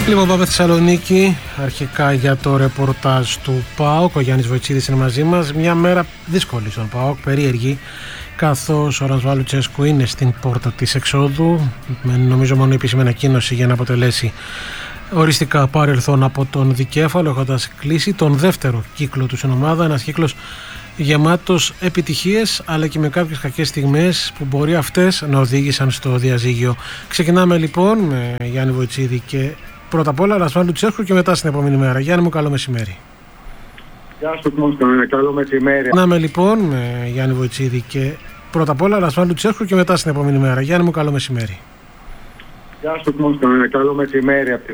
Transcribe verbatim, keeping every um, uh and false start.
Λοιπόν, πάμε Θεσσαλονίκη. Αρχικά για το ρεπορτάζ του ΠΑΟΚ. Ο Γιάννης Βοητσίδης είναι μαζί μας. Μια μέρα δύσκολη στον ΠΑΟΚ, περίεργη, καθώς ο Ρασβάν Λουτσέσκου είναι στην πόρτα της εξόδου. Με νομίζω μόνο επίσημη ανακοίνωση για να αποτελέσει οριστικά παρελθόν από τον δικέφαλο, έχοντας κλείσει τον δεύτερο κύκλο του στην ομάδα. Ένας κύκλος γεμάτος επιτυχίες, αλλά και με κάποιες κακές στιγμές που μπορεί αυτές να οδήγησαν στο διαζύγιο. Ξεκινάμε λοιπόν με Γιάννη Βοητσίδη και πρώτα απ' όλα Ρασβάν Λουτσέσκου και μετά στην επόμενη μέρα. Γιάννη μου, καλό μεσημέρι. Γεια σου Κώστα, καλό μεσημέρι. Ξεκινάμε λοιπόν με Γιάννη Βοητσίδη και πρώτα απ' όλα Ρασβάν Λουτσέσκου και μετά στην επόμενη μέρα. Γιάννη μου, καλό μεσημέρι. Γεια σου Κώστα, καλό μεσημέρι από τη